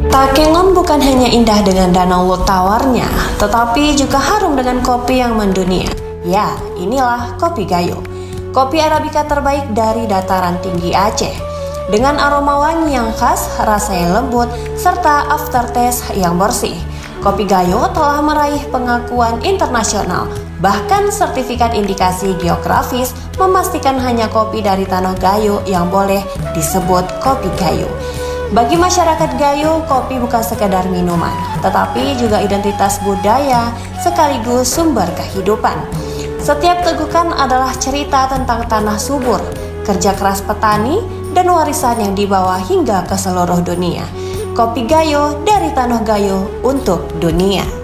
Takengon bukan hanya indah dengan danau tawarnya, tetapi juga harum dengan kopi yang mendunia. Ya, inilah kopi Gayo. Kopi Arabica terbaik dari dataran tinggi Aceh. Dengan aroma wangi yang khas, rasa yang lembut, serta aftertaste yang bersih. Kopi Gayo telah meraih pengakuan internasional. Bahkan sertifikat indikasi geografis memastikan hanya kopi dari Tanah Gayo yang boleh disebut kopi Gayo. Bagi masyarakat Gayo, kopi bukan sekedar minuman, tetapi juga identitas budaya sekaligus sumber kehidupan. Setiap tegukan adalah cerita tentang tanah subur, kerja keras petani, dan warisan yang dibawa hingga ke seluruh dunia. Kopi Gayo dari Tanah Gayo untuk dunia.